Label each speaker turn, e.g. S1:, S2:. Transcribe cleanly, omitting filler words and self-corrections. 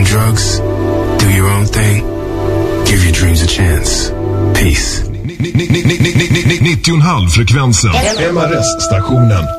S1: drugs, do your own thing, give your dreams a chance. Peace.
S2: 90,5 frekvensen. MRS-stationen.